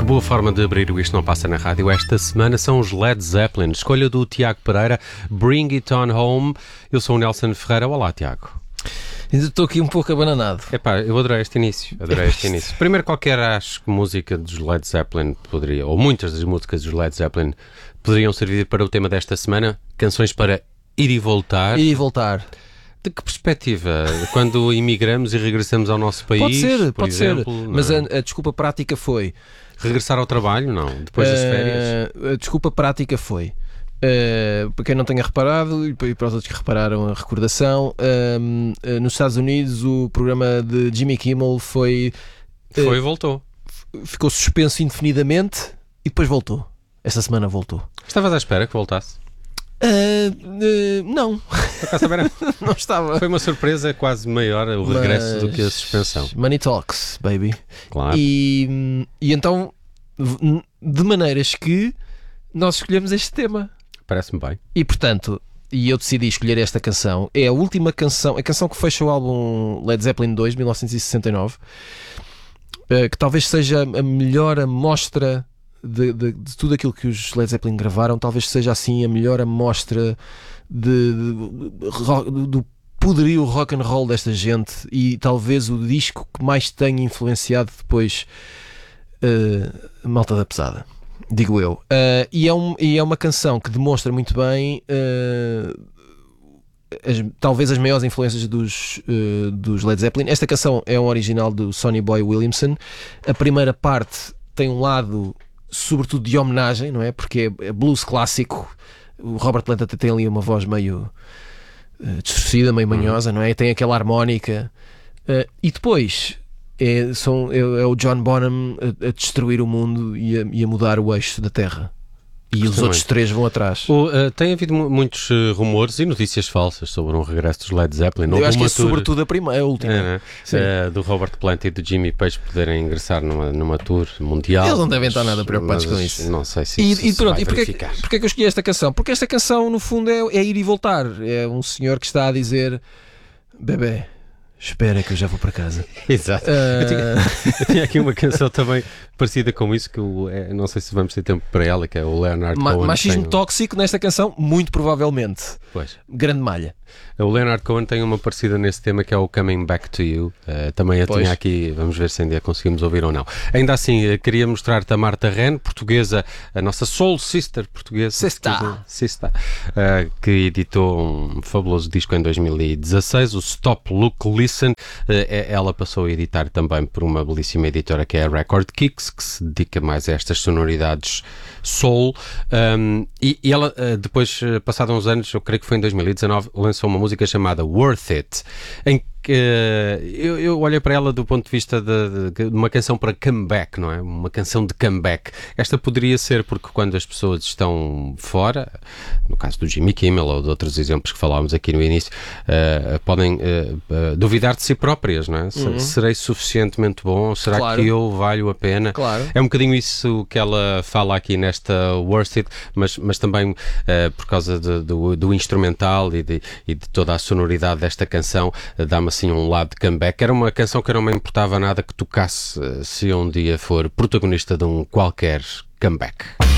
boa forma de abrir o Isto Não Passa na Rádio esta semana são os Led Zeppelin. Escolha do Tiago Pereira, Bring It On Home. Eu sou o Nelson Ferreira. Olá, Tiago. Ainda estou aqui um pouco abananado. Epá, eu adorei este início. Primeiro, acho que música dos Led Zeppelin poderia, ou muitas das músicas dos Led Zeppelin poderiam servir para o tema desta semana. Canções para ir e voltar. Ir e voltar. De que perspectiva? Quando imigramos e regressamos ao nosso país? Pode ser. Mas a desculpa prática foi... Regressar ao trabalho, não? Depois das férias? A desculpa prática foi... para quem não tenha reparado e para os outros que repararam a recordação, nos Estados Unidos o programa de Jimmy Kimmel foi e voltou. Ficou suspenso indefinidamente e depois voltou. Esta semana voltou. Estavas à espera que voltasse? Não. Por acaso, não estava. Foi uma surpresa quase maior o regresso do que a suspensão. Money talks, baby. Claro. E então, de maneiras que nós escolhemos este tema. Parece-me bem. E portanto, eu decidi escolher esta canção. É a última canção, a canção que fecha o álbum Led Zeppelin 2, 1969, que talvez seja a melhor amostra de tudo aquilo que os Led Zeppelin gravaram. Talvez seja assim a melhor amostra do poderio rock and roll desta gente, e talvez o disco que mais tenha influenciado depois a malta da pesada, digo eu. E é uma canção que demonstra muito bem talvez as maiores influências dos Led Zeppelin. Esta canção é um original do Sonny Boy Williamson. A primeira parte tem um lado sobretudo de homenagem, não é? Porque é blues clássico. O Robert Plant até tem ali uma voz meio distorcida, meio manhosa, não é? Tem aquela harmónica. E depois é o John Bonham a destruir o mundo e a mudar o eixo da Terra. E os outros três vão atrás. Tem havido muitos rumores e notícias falsas sobre um regresso dos Led Zeppelin. Eu acho que é sobretudo a última. Do Robert Plant e do Jimmy Page poderem ingressar numa tour mundial. Eles não devem estar nada preocupados com isso. Não sei se isso vai verificar. E porquê que eu escolhi esta canção? Porque esta canção, no fundo, é ir e voltar. É um senhor que está a dizer: bebê, espera que eu já vou para casa. Exato. Eu tinha aqui uma canção também parecida com isso, que não sei se vamos ter tempo para ela, que é o Leonard Cohen. Machismo tóxico nesta canção, muito provavelmente. Pois. Grande malha. O Leonard Cohen tem uma parecida nesse tema, que é o Coming Back to You. Também a tinha aqui, vamos ver se ainda conseguimos ouvir ou não. Ainda assim, queria mostrar-te a Marta Ren, portuguesa, a nossa soul sister portuguesa. Sister, que editou um fabuloso disco em 2016, o Stop, Look, Listen. Ela passou a editar também por uma belíssima editora que é a Record Kicks, que se dedica mais a estas sonoridades soul. E ela, depois, passados uns anos, eu creio que foi em 2019, lançou uma música chamada Worth It, em que eu olhei para ela do ponto de vista de uma canção para comeback, não é? Uma canção de comeback. Esta poderia ser porque quando as pessoas estão fora, no caso do Jimmy Kimmel ou de outros exemplos que falámos aqui no início, podem duvidar de si próprias, não é? Serei suficientemente bom? Será que eu valho a pena? Claro. É um bocadinho isso que ela fala aqui nesta Worth It, mas também por causa do instrumental e de toda a sonoridade desta canção, dá-me assim um lado de comeback. Era uma canção que eu não me importava nada que tocasse se um dia for protagonista de um qualquer comeback.